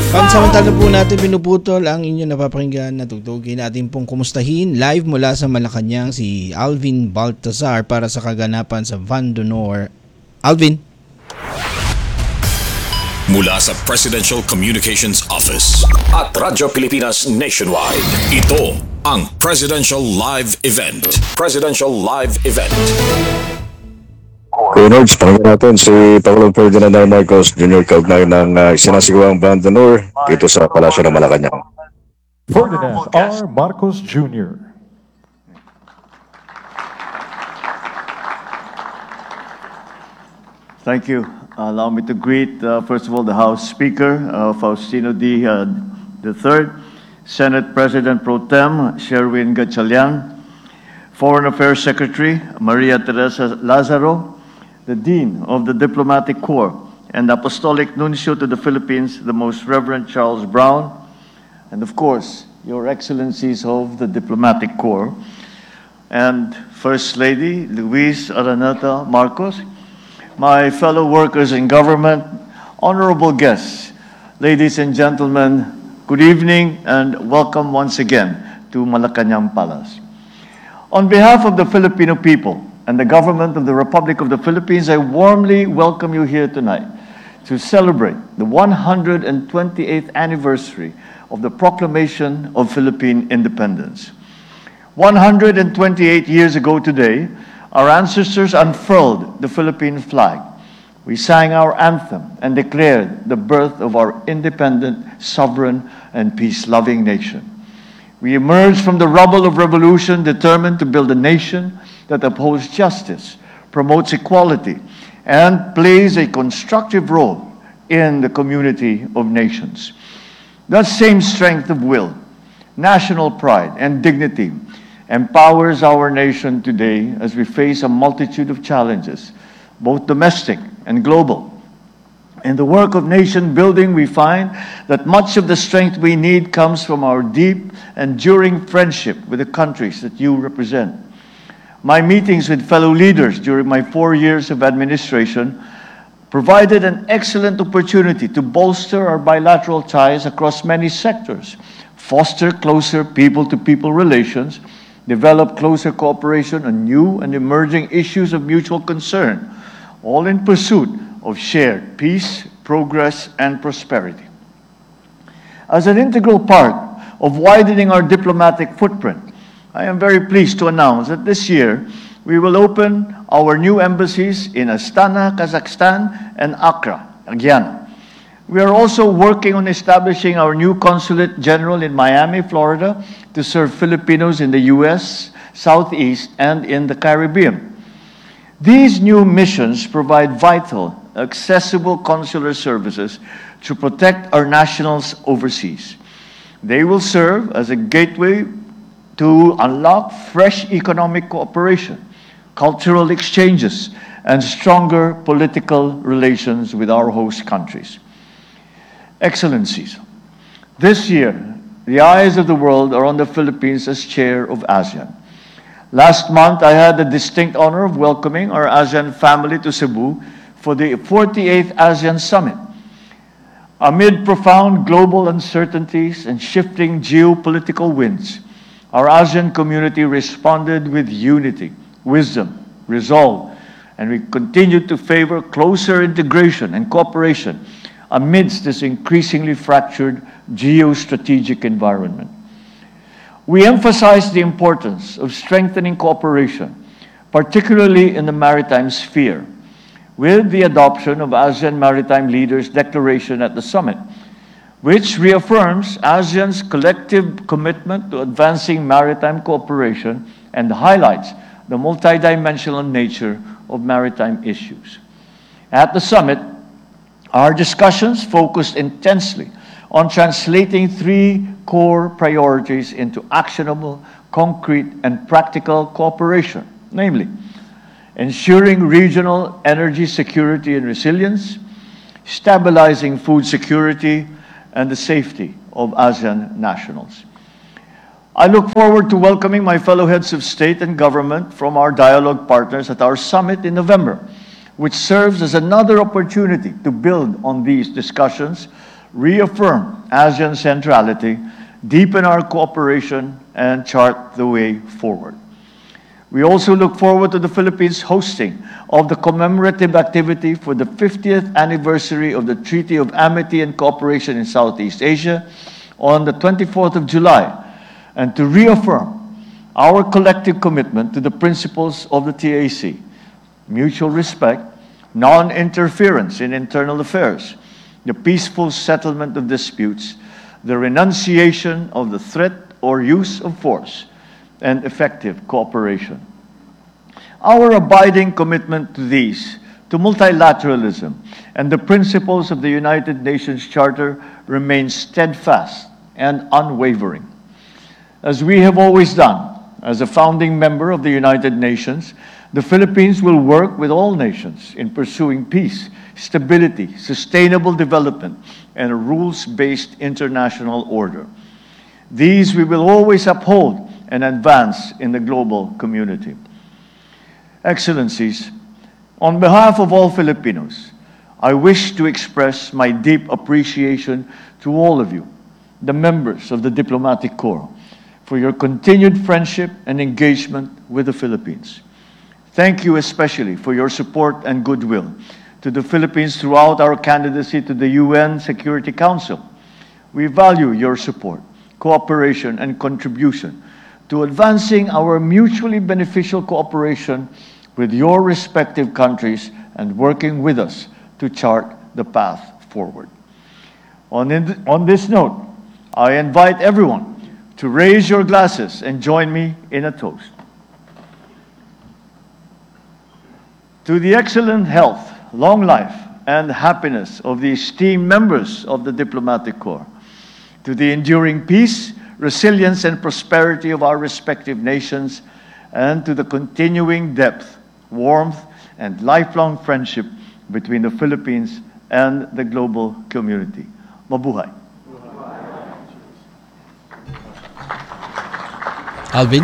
Pansamantala po natin pinuputol ang inyong napapakinggan na tugtugin natin pong kumustahin live mula sa Malacanang si Alvin Baltazar para sa kaganapan sa Van d'Honor. Alvin. Mula sa Presidential Communications Office at Radyo Pilipinas Nationwide, ito ang Presidential Live Event. Presidential Live Event. Kunords, pakinggan natin si Pangulong Ferdinand R. Marcos Jr. kaugnay ng sinasigawang Van d'Honor dito sa Palasyo ng Malacanang. Ferdinand R. Marcos Jr. Thank you. Allow me to greet, first of all, the House Speaker, Faustino D. III, Senate President Pro Tem, Sherwin Gatchalian, Foreign Affairs Secretary, Maria Teresa Lazaro, the Dean of the Diplomatic Corps, and Apostolic Nuncio to the Philippines, the Most Reverend Charles Brown, and of course, Your Excellencies of the Diplomatic Corps, and First Lady Luis Araneta Marcos, my fellow workers in government, honorable guests, ladies and gentlemen, good evening and welcome once again to Malacanang Palace. On behalf of the Filipino people and the government of the Republic of the Philippines, I warmly welcome you here tonight to celebrate the 128th anniversary of the proclamation of Philippine independence. 128 years ago today, our ancestors unfurled the Philippine flag. We sang our anthem and declared the birth of our independent, sovereign, and peace-loving nation. We emerged from the rubble of revolution determined to build a nation that upholds justice, promotes equality, and plays a constructive role in the community of nations. That same strength of will, national pride, and dignity empowers our nation today as we face a multitude of challenges, both domestic and global. In the work of nation building, we find that much of the strength we need comes from our deep, enduring friendship with the countries that you represent. My meetings with fellow leaders during my 4 years of administration provided an excellent opportunity to bolster our bilateral ties across many sectors, foster closer people-to-people relations, develop closer cooperation on new and emerging issues of mutual concern, all in pursuit of shared peace, progress, and prosperity. As an integral part of widening our diplomatic footprint, I am very pleased to announce that this year we will open our new embassies in Astana, Kazakhstan, and Accra, Guyana. We are also working on establishing our new Consulate General in Miami, Florida, to serve Filipinos in the U.S., Southeast, and in the Caribbean. These new missions provide vital, accessible consular services to protect our nationals overseas. They will serve as a gateway to unlock fresh economic cooperation, cultural exchanges, and stronger political relations with our host countries. Excellencies, this year, the eyes of the world are on the Philippines as chair of ASEAN. Last month, I had the distinct honor of welcoming our ASEAN family to Cebu for the 48th ASEAN Summit. Amid profound global uncertainties and shifting geopolitical winds, our ASEAN community responded with unity, wisdom, resolve, and we continued to favor closer integration and cooperation amidst this increasingly fractured geostrategic environment. We emphasized the importance of strengthening cooperation, particularly in the maritime sphere, with the adoption of ASEAN Maritime Leaders' Declaration at the summit, which reaffirms ASEAN's collective commitment to advancing maritime cooperation and highlights the multidimensional nature of maritime issues. At the summit, our discussions focused intensely on translating three core priorities into actionable, concrete, and practical cooperation, namely, ensuring regional energy security and resilience, stabilizing food security, and the safety of ASEAN nationals. I look forward to welcoming my fellow heads of state and government from our dialogue partners at our summit in November, which serves as another opportunity to build on these discussions, reaffirm ASEAN centrality, deepen our cooperation, and chart the way forward. We also look forward to the Philippines hosting of the commemorative activity for the 50th anniversary of the Treaty of Amity and Cooperation in Southeast Asia on the 24th of July, and to reaffirm our collective commitment to the principles of the TAC: mutual respect, non-interference in internal affairs, the peaceful settlement of disputes, the renunciation of the threat or use of force, and effective cooperation. Our abiding commitment to these, to multilateralism, and the principles of the United Nations Charter remains steadfast and unwavering. As we have always done, as a founding member of the United Nations, the Philippines will work with all nations in pursuing peace, stability, sustainable development, and a rules-based international order. These we will always uphold and advance in the global community. Excellencies, on behalf of all Filipinos, I wish to express my deep appreciation to all of you, the members of the Diplomatic Corps, for your continued friendship and engagement with the Philippines. Thank you especially for your support and goodwill to the Philippines throughout our candidacy to the UN Security Council. We value your support, cooperation, and contribution to advancing our mutually beneficial cooperation with your respective countries and working with us to chart the path forward. On this note, I invite everyone to raise your glasses and join me in a toast. To the excellent health, long life, and happiness of the esteemed members of the Diplomatic Corps, to the enduring peace, resilience, and prosperity of our respective nations, and to the continuing depth, warmth, and lifelong friendship between the Philippines and the global community. Mabuhay! Alvin?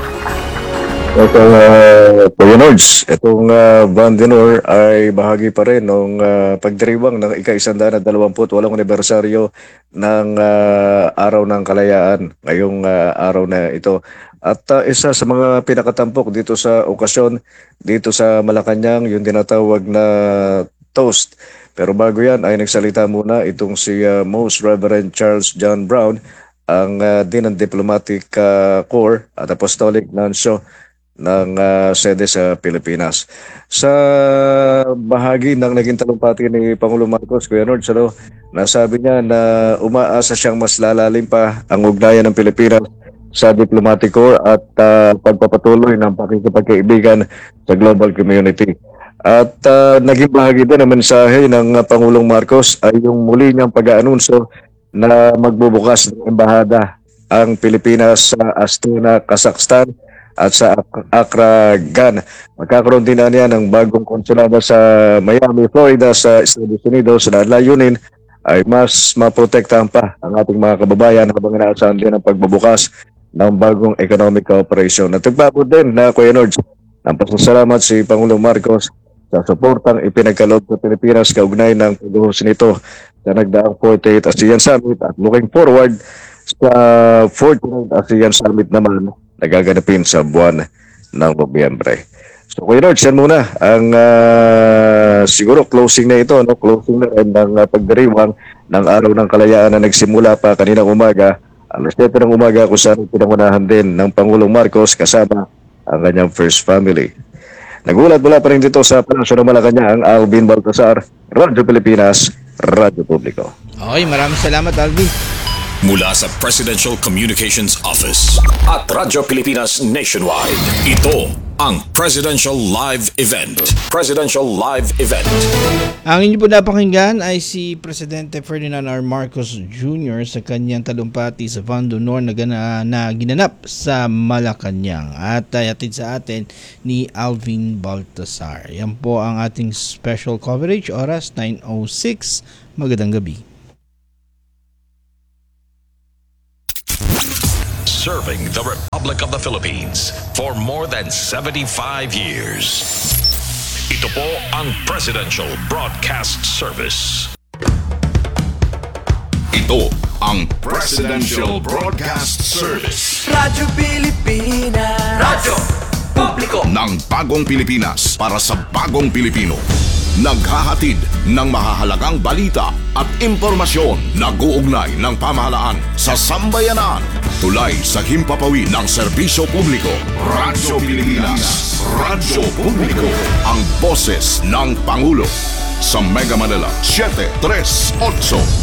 Kuya Nords, itong Van Denor ay bahagi pa rin ng pagdiriwang ng ika-128 anibersaryo ng Araw ng Kalayaan ngayong araw na ito. At isa sa mga pinakatampok dito sa okasyon, dito sa Malacanang, yung tinatawag na toast. Pero bago yan ay nagsalita muna itong si Most Reverend Charles John Brown, ang Dean ng Diplomatic Corps at Apostolic Nuncio ng sede sa Pilipinas. Sa bahagi ng naging talumpati ni Pangulong Marcos, Kuya Nord, nasabi niya na umaasa siyang mas lalalim pa ang ugnayan ng Pilipinas sa Diplomatic Corps at pagpapatuloy ng pakikipagkaibigan sa global community. At naging bahagi din ang mensahe ng Pangulong Marcos ay yung muli niyang pag-aanunsyo na magbubukas ng embahada ang Pilipinas sa Astana, Kazakhstan at sa Accra, Ghana. Magkakaroon din na niya ng bagong konsulado sa Miami, Florida sa Estados Unidos na layunin ay mas maprotektahan pa ang ating mga kababayan habang inaasahan din ang pagbubukas ng bagong economic cooperation. At nagbago din na Kuya Nords ang pasasalamat si Pangulong Marcos sa suportang ipinagkaloob sa Pilipinas kaugnay ng pagbuhos nito sa nagdaang 48th ASEAN Summit at looking forward sa 49th ASEAN Summit naman na gaganapin sa buwan ng Nobyembre. So Kuya Nords, yan muna ang siguro closing na ito, closing na rin ng pagdiriwang ng Araw ng Kalayaan na nagsimula pa kaninang umaga, alas 7 ng umaga kung saan pinangunahan din ng Pangulong Marcos kasama ang kanyang first family. Nagulat mula pa rin dito sa Palasyo ng Malacanang, Alvin Baltasar, Radyo Pilipinas, Radyo Publiko. Okay, maraming salamat, Alvin. Mula sa Presidential Communications Office at Radyo Pilipinas Nationwide, ito ang Presidential Live Event. Presidential Live Event. Ang inyo po napakinggan ay si Presidente Ferdinand R. Marcos Jr. sa kanyang talumpati sa Van d'Honor na ginanap sa Malacanang at hatid sa atin ni Alvin Baltasar. Yan po ang ating special coverage, oras 9:06. Magandang gabi. Serving the Republic of the Philippines for more than 75 years. Ito po ang Presidential Broadcast Service. Ito ang Presidential Broadcast Service Radyo Pilipinas. Radyo Publiko ng Bagong Pilipinas para sa Bagong Pilipino. Naghahatid ng mahahalagang balita at impormasyon na guugnay ng pamahalaan sa sambayanan. Tulay sa himpapawid ng serbisyo publiko. Radyo Pilipinas. Radyo Publiko. Ang boses ng Pangulo. Sa Mega Manila, 738.